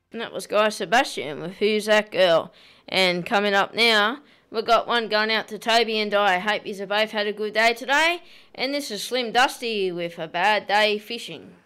And that was Guy Sebastian with Who's That Girl. And coming up now, we've got one going out to Toby and Di. Hope you both had a good day today. And this is Slim Dusty with A Bad Day Fishing.